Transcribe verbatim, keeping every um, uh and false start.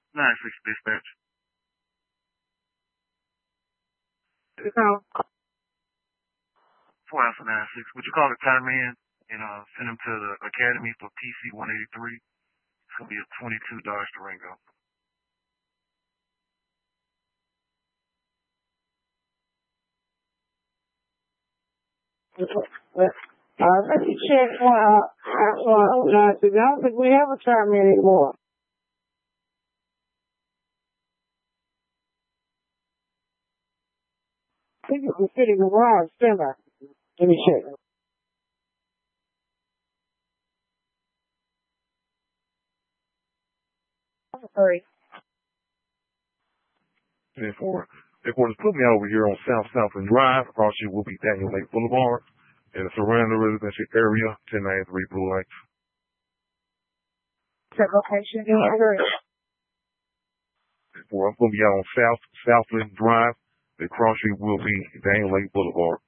nine six dispatch. No. four Alpha nine six. Would you call the tireman and uh, send him to the academy for P C one eighty-three? It's going to be a twenty-two Dodge Durango. Uh, let me check one. Uh, uh, uh, I don't think we have a tireman anymore. I think it was sitting around, semi. Let me check. Sorry. ten four. Headquarters, put me over here on South Southland Drive. Across you will be Daniel Lake Boulevard. In the surrounding residential area, ten ninety-three Blue Lights. Check location in the area. Well, I'm going to be out on South Southland Drive. The cross street will be Daniel Lake Boulevard.